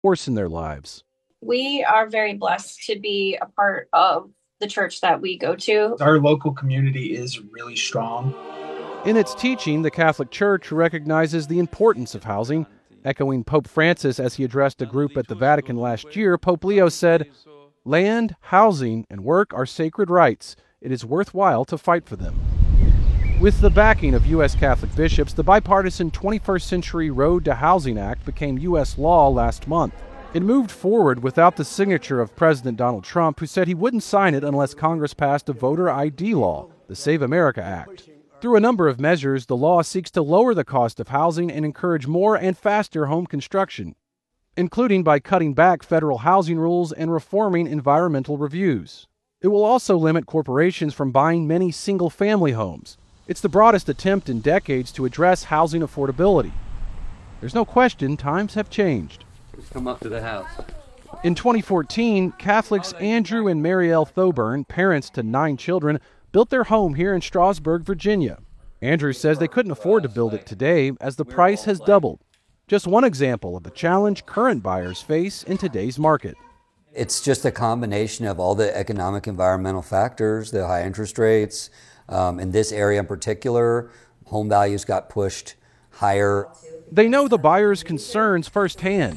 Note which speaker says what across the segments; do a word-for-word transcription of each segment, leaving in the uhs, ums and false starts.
Speaker 1: force in their lives.
Speaker 2: We are very blessed to be a part of the church that we go to.
Speaker 3: Our local community is really strong.
Speaker 1: In its teaching, the Catholic Church recognizes the importance of housing. Echoing Pope Francis as he addressed a group at the Vatican last year, Pope Leo said, "Land, housing, and work are sacred rights. It is worthwhile to fight for them." With the backing of U S Catholic bishops, the bipartisan twenty-first Century Road to Housing Act became U S law last month. It moved forward without the signature of President Donald Trump, who said he wouldn't sign it unless Congress passed a voter I D law, the Save America Act. Through a number of measures, the law seeks to lower the cost of housing and encourage more and faster home construction, including by cutting back federal housing rules and reforming environmental reviews. It will also limit corporations from buying many single-family homes. It's the broadest attempt in decades to address housing affordability. There's no question times have changed.
Speaker 4: Come up to the house.
Speaker 1: In twenty fourteen, Catholics Andrew and Marielle Thoburn, parents to nine children, built their home here in Strasburg, Virginia. Andrew says they couldn't afford to build it today as the price has doubled. Just one example of the challenge current buyers face in today's market.
Speaker 4: It's just a combination of all the economic environmental factors, the high interest rates. Um, in this area in particular, home values got pushed higher.
Speaker 1: They know the buyers' concerns firsthand.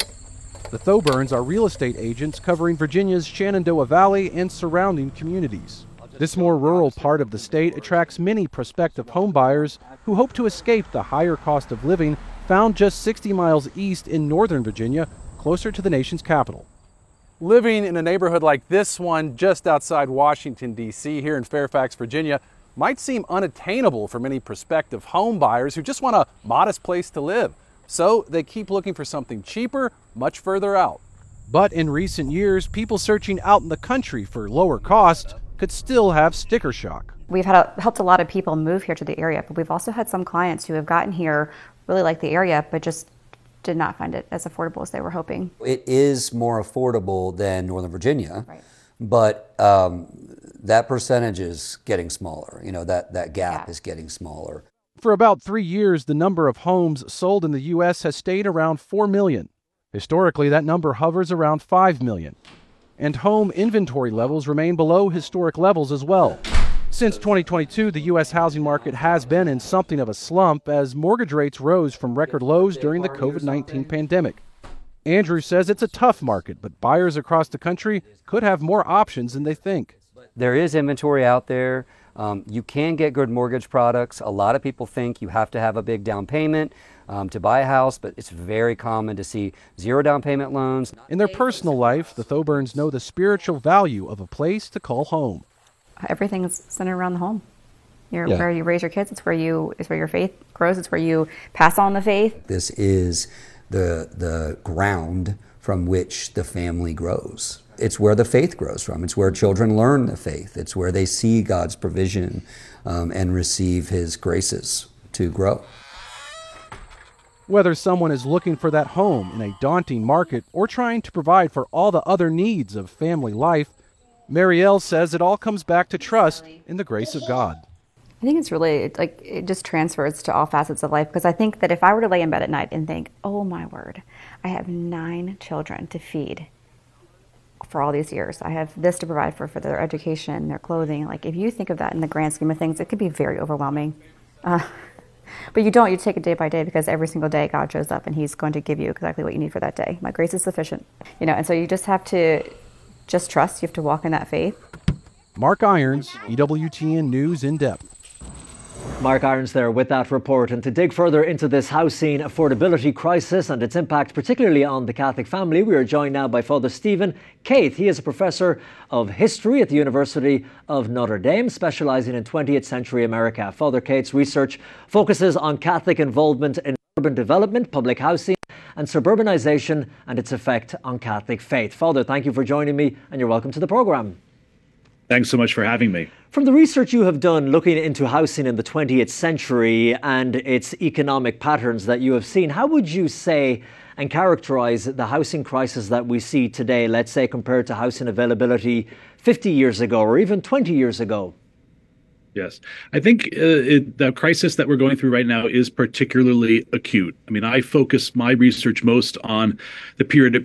Speaker 1: The Thoburns are real estate agents covering Virginia's Shenandoah Valley and surrounding communities. This more rural part of the state attracts many prospective home buyers who hope to escape the higher cost of living found just sixty miles east in northern Virginia, closer to the nation's capital. Living in a neighborhood like this one just outside Washington, D C, here in Fairfax, Virginia, might seem unattainable for many prospective home buyers who just want a modest place to live. So they keep looking for something cheaper, much further out. But in recent years, people searching out in the country for lower cost could still have sticker shock.
Speaker 5: We've had a, helped a lot of people move here to the area, but we've also had some clients who have gotten here, really like the area, but just did not find it as affordable as they were hoping.
Speaker 4: It is more affordable than Northern Virginia,
Speaker 5: Right.
Speaker 4: but um, that percentage is getting smaller. You know, that, that gap
Speaker 5: Yeah.
Speaker 4: is getting smaller.
Speaker 1: For about three years, the number of homes sold in the U S has stayed around four million. Historically, that number hovers around five million. And home inventory levels remain below historic levels as well. Since twenty twenty-two, the U S housing market has been in something of a slump as mortgage rates rose from record lows during the COVID nineteen pandemic. Andrew says it's a tough market, but buyers across the country could have more options than they think.
Speaker 4: There is inventory out there. Um, you can get good mortgage products. A lot of people think you have to have a big down payment um, to buy a house, but it's very common to see zero down payment loans.
Speaker 1: In their personal life, the Thoburns know the spiritual value of a place to call home.
Speaker 5: Everything is centered around the home. You're
Speaker 4: Yeah.
Speaker 5: where you raise your kids. It's where you. It's where your faith grows. It's where you pass on the faith.
Speaker 4: This is the the ground from which the family grows. It's where the faith grows from. It's where children learn the faith. It's where they see God's provision um, and receive His graces to grow.
Speaker 1: Whether someone is looking for that home in a daunting market or trying to provide for all the other needs of family life, Marielle says it all comes back to trust in the grace of God.
Speaker 5: I think it's really like it just transfers to all facets of life, because I think that if I were to lay in bed at night and think, oh my word, I have nine children to feed for all these years. I have this to provide for, for their education, their clothing. Like if you think of that in the grand scheme of things, it could be very overwhelming. Uh, but you don't, you take it day by day, because every single day God shows up and He's going to give you exactly what you need for that day. My grace is sufficient. You know, and so you just have to just trust. You have to walk in that faith.
Speaker 1: Mark Irons, E W T N News in depth.
Speaker 6: Mark Irons there with that report. And to dig further into this housing affordability crisis and its impact particularly on the Catholic family, we are joined now by Father Stephen Caith. He is a professor of history at the University of Notre Dame, specialising in twentieth century America. Father Caith's research focuses on Catholic involvement in urban development, public housing and suburbanisation and its effect on Catholic faith. Father, thank you for joining me and you're welcome to the programme.
Speaker 7: Thanks so much for having me.
Speaker 6: From the research you have done looking into housing in the twentieth century and its economic patterns that you have seen, how would you say and characterise the housing crisis that we see today, let's say compared to housing availability fifty years ago or even twenty years ago?
Speaker 7: Yes. I think uh, it, the crisis that we're going through right now is particularly acute. I mean, I focus my research most on the period